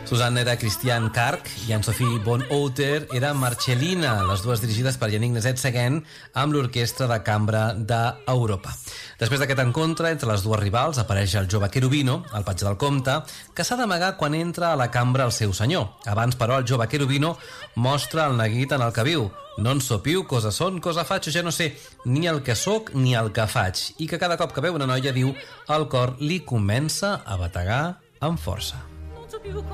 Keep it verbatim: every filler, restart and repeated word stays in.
Susanne era Christian Karg i Anne-Sophie von Otter era Marcellina, les dues dirigides per Yannick Nézet-Séguin amb l'Orquestra de Cambra d'Europa. Després d'aquest encontre entre les dues rivals apareix el jove Cherubino, el patge del comte, que s'ha d'amagar quan entra a la cambra el seu senyor. Abans, però, el jove Cherubino mostra el neguit en el que viu. No en sopiu, cosa són, cosa faig, o ja no sé ni el que sóc ni el que faig. I que cada cop que veu una noia, diu, el cor li comença a bategar amb força.